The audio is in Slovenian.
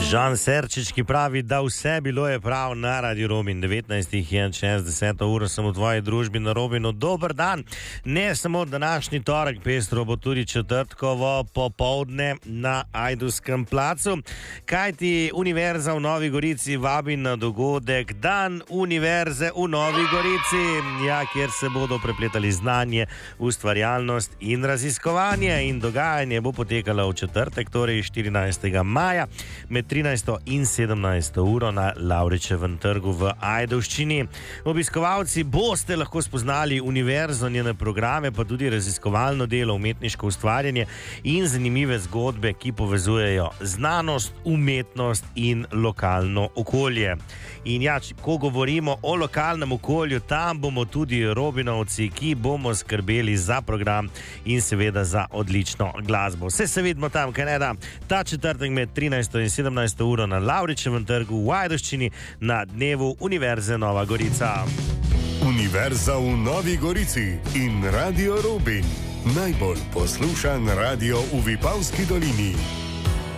Žan Serčič, ki pravi, da vse bilo je prav na Radio Robin. 19:61 uro sem v tvoji družbi na Robinu. Dober dan. Ne samo današnji torek, pestro bo tudi četrtkovo popoldne na Ajdovskem placu. Kajti Univerza v Novi Gorici vabi na dogodek Dan Univerze v Novi Gorici, kjer se bodo prepletali znanje, ustvarjalnost in raziskovanje. In dogajanje bo potekalo v četrtek, torej 14. maja, med 13. in 17. uro na Lavričevem trgu v Ajdovščini. Obiskovalci boste lahko spoznali univerzo, njene programe, pa tudi raziskovalno delo, umetniško ustvarjanje in zanimive zgodbe, ki povezujejo znanost, umetnost in lokalno okolje. In ko govorimo o lokalnem okolju, tam bomo tudi Robinovci, ki bomo skrbeli za program in seveda za odlično glasbo. Vse se vidimo tam, kaj ne da, ta četrtek med 13. in 17. uro na Lavričevem trgu v Ajdovščini na dnevu Univerze Nova Gorica. Univerza v Novi Gorici in Radio Robin. Najbolj poslušan radio v Vipavski dolini.